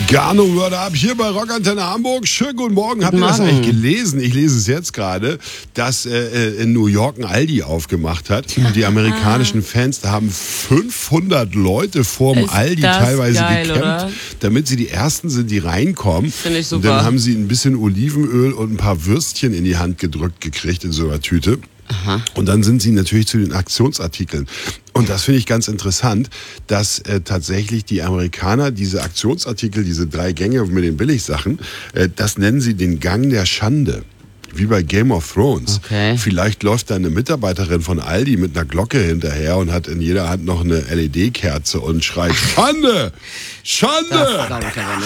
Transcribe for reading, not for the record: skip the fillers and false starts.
Garno Word Up hier bei Rockantenne Hamburg. Schönen guten Morgen. Habt ihr das eigentlich gelesen? Ich lese es jetzt gerade, dass in New York ein Aldi aufgemacht hat. Und die amerikanischen Fans, da haben 500 Leute vorm Aldi teilweise geil, gecampt, oder? Damit sie die Ersten sind, die reinkommen. Finde ich super. Und dann haben sie ein bisschen Olivenöl und ein paar Würstchen in die Hand gedrückt gekriegt in so einer Tüte. Aha. Und dann sind sie natürlich zu den Aktionsartikeln. Und das finde ich ganz interessant, dass tatsächlich die Amerikaner diese Aktionsartikel, diese 3 Gänge mit den Billigsachen, das nennen sie den Gang der Schande. Wie bei Game of Thrones. Okay. Vielleicht läuft da eine Mitarbeiterin von Aldi mit einer Glocke hinterher und hat in jeder Hand noch eine LED-Kerze und schreit: Schande! Schande!